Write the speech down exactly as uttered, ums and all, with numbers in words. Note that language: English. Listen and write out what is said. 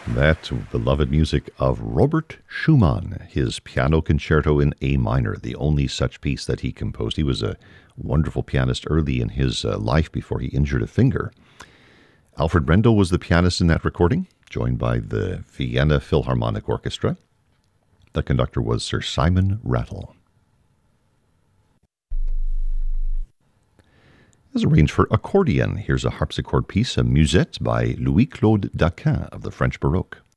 That beloved music of Robert Schumann, his Piano Concerto in A minor, the only such piece that he composed. He was a wonderful pianist early in his uh, life before he injured a finger. Alfred Brendel was the pianist in that recording, joined by the Vienna Philharmonic Orchestra. The conductor was Sir Simon Rattle. As arranged for accordion, here's a harpsichord piece, a musette by Louis-Claude Daquin of the French Baroque.